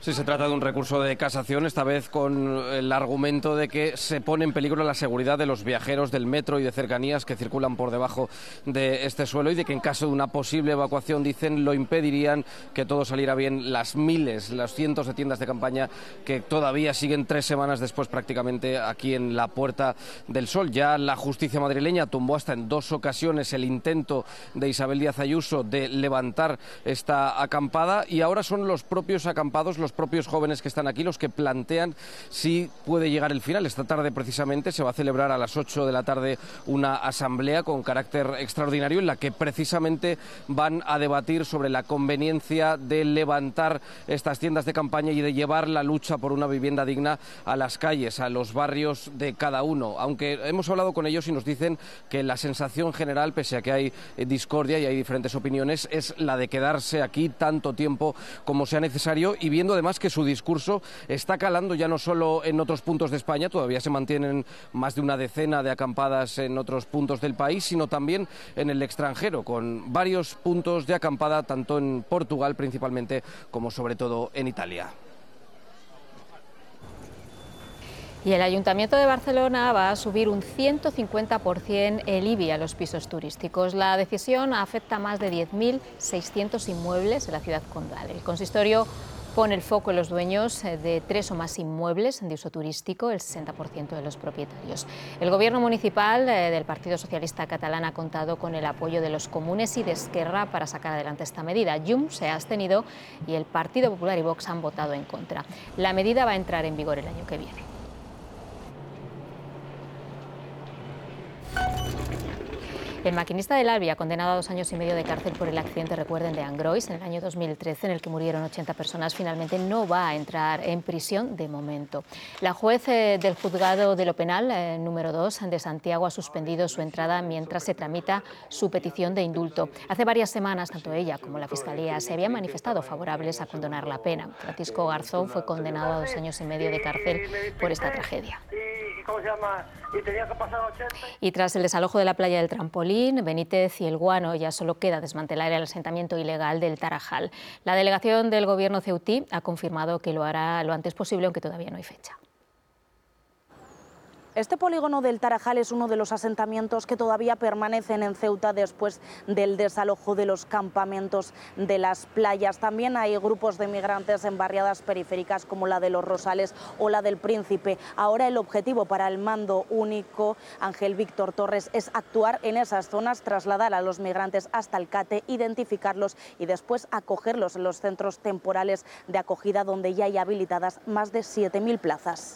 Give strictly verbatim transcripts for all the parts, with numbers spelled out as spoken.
Sí, se trata de un recurso de casación, esta vez con el argumento de que se pone en peligro la seguridad de los viajeros del metro y de cercanías que circulan por debajo de este suelo y de que en caso de una posible evacuación, dicen, lo impedirían que todo saliera bien. Las miles, los cientos de tiendas de campaña que todavía siguen tres semanas después prácticamente aquí en la Puerta del Sol. Ya la justicia madrileña tumbó hasta en dos ocasiones el intento de Isabel Díaz Ayuso de levantar esta acampada y ahora son los propios acampados, los propios jóvenes que están aquí los que plantean si puede llegar el final. Esta tarde precisamente se va a celebrar a las ocho de la tarde una asamblea con carácter extraordinario en la que precisamente van a debatir sobre la conveniencia de levantar estas tiendas de campaña y de llevar la lucha por una vivienda digna a las calles, a los barrios de cada uno. Aunque hemos hablado con ellos y nos dicen que la sensación general, pese a que hay discordia y hay diferentes opiniones, es la de quedarse aquí tanto tiempo como sea necesario y viendo además que su discurso está calando ya no solo en otros puntos de España, todavía se mantienen más de una decena de acampadas en otros puntos del país, sino también en el extranjero, con varios puntos de acampada tanto en Portugal principalmente como sobre todo en Italia. Y el Ayuntamiento de Barcelona va a subir un ciento cincuenta por ciento el I B I a los pisos turísticos. La decisión afecta a más de diez mil seiscientos inmuebles en la ciudad condal. El consistorio pone el foco en los dueños de tres o más inmuebles de uso turístico, el sesenta por ciento de los propietarios. El gobierno municipal del Partido Socialista Catalán ha contado con el apoyo de los comunes y de Esquerra para sacar adelante esta medida. Junts se ha abstenido y el Partido Popular y Vox han votado en contra. La medida va a entrar en vigor el año que viene. El maquinista del Alvia, condenado a dos años y medio de cárcel por el accidente, recuerden, de Angrois en el año dos mil trece, en el que murieron ochenta personas, finalmente no va a entrar en prisión de momento. La juez eh, del juzgado de lo penal eh, número dos de Santiago ha suspendido su entrada mientras se tramita su petición de indulto. Hace varias semanas, tanto ella como la Fiscalía se habían manifestado favorables a condonar la pena. Francisco Garzón fue condenado a dos años y medio de cárcel por esta tragedia. ¿Cómo se llama? Y tenía que pasar ochenta. Y tras el desalojo de la playa del Trampolín, Benítez y El Guano, ya solo queda desmantelar el asentamiento ilegal del Tarajal. La delegación del gobierno ceutí ha confirmado que lo hará lo antes posible, aunque todavía no hay fecha. Este polígono del Tarajal es uno de los asentamientos que todavía permanecen en Ceuta después del desalojo de los campamentos de las playas. También hay grupos de migrantes en barriadas periféricas como la de Los Rosales o la del Príncipe. Ahora el objetivo para el mando único, Ángel Víctor Torres, es actuar en esas zonas, trasladar a los migrantes hasta el CATE, identificarlos y después acogerlos en los centros temporales de acogida, donde ya hay habilitadas más de siete mil plazas.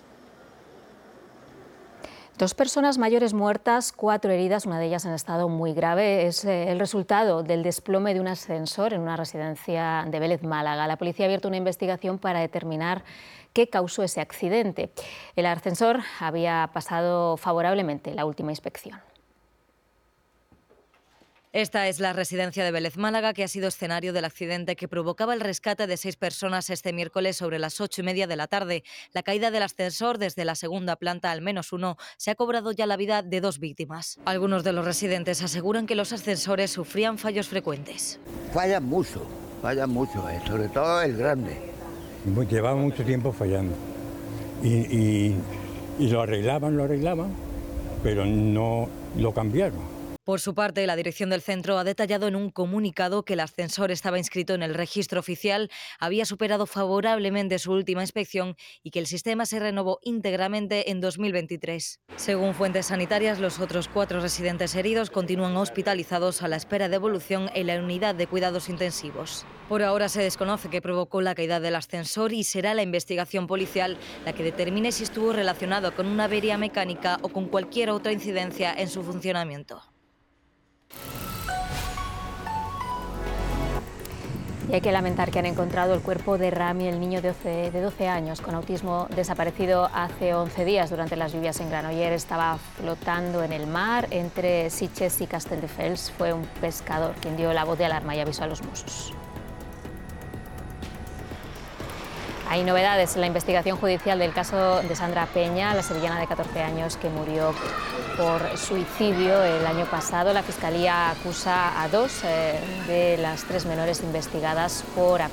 Dos personas mayores muertas, cuatro heridas, una de ellas en estado muy grave. Es eh, el resultado del desplome de un ascensor en una residencia de Vélez, Málaga. La policía ha abierto una investigación para determinar qué causó ese accidente. El ascensor había pasado favorablemente la última inspección. Esta es la residencia de Vélez, Málaga, que ha sido escenario del accidente que provocaba el rescate de seis personas este miércoles sobre las ocho y media de la tarde. La caída del ascensor desde la segunda planta, al menos uno, se ha cobrado ya la vida de dos víctimas. Algunos de los residentes aseguran que los ascensores sufrían fallos frecuentes. Fallan mucho, fallan mucho, eh, sobre todo el grande. Llevaba mucho tiempo fallando y, y, y lo arreglaban, lo arreglaban, pero no lo cambiaron. Por su parte, la dirección del centro ha detallado en un comunicado que el ascensor estaba inscrito en el registro oficial, había superado favorablemente su última inspección y que el sistema se renovó íntegramente en dos mil veintitrés. Según fuentes sanitarias, los otros cuatro residentes heridos continúan hospitalizados a la espera de evolución en la unidad de cuidados intensivos. Por ahora se desconoce qué provocó la caída del ascensor y será la investigación policial la que determine si estuvo relacionado con una avería mecánica o con cualquier otra incidencia en su funcionamiento. Y hay que lamentar que han encontrado el cuerpo de Rami, el niño de doce años con autismo desaparecido hace once días durante las lluvias en Granollers. Estaba flotando en el mar entre Sitges y Castelldefels. Fue un pescador quien dio la voz de alarma y avisó a los Mossos. Hay novedades en la investigación judicial del caso de Sandra Peña, la sevillana de catorce años que murió por suicidio el año pasado. La Fiscalía acusa a dos eh, de las tres menores investigadas por